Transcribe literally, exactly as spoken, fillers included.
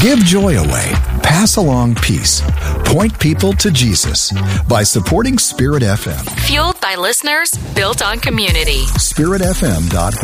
Give joy away. Pass along peace. Point people to Jesus by supporting Spirit F M. Fueled by listeners, built on community. Spirit F M dot org.